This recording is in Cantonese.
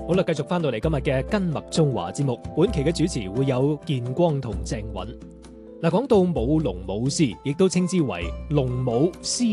好啦，繼續翻到嚟今日嘅跟麥中華節目，本期嘅主持會有建光同鄭允。嗱，講到舞龍舞獅，亦都稱之為龍舞獅